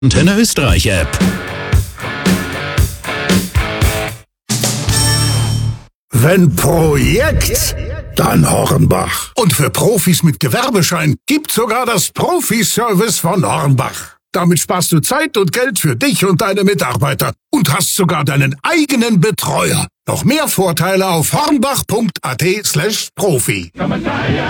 Antenne Österreich App. Wenn Projekt, dann Hornbach. Und für Profis mit Gewerbeschein gibt's sogar das Profi-Service von Hornbach. Damit sparst du Zeit und Geld für dich und deine Mitarbeiter und hast sogar deinen eigenen Betreuer. Noch mehr Vorteile auf hornbach.at/profi.